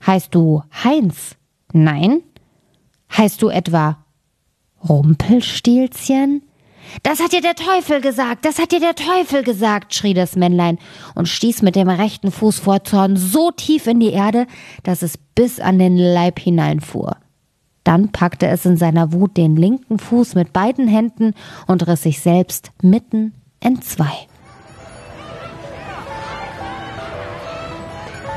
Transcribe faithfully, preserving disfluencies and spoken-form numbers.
Heißt du Heinz? Nein. Heißt du etwa Rumpelstilzchen? Das hat dir der Teufel gesagt, das hat dir der Teufel gesagt, schrie das Männlein und stieß mit dem rechten Fuß vor Zorn so tief in die Erde, dass es bis an den Leib hineinfuhr. Dann packte es in seiner Wut den linken Fuß mit beiden Händen und riss sich selbst mitten entzwei.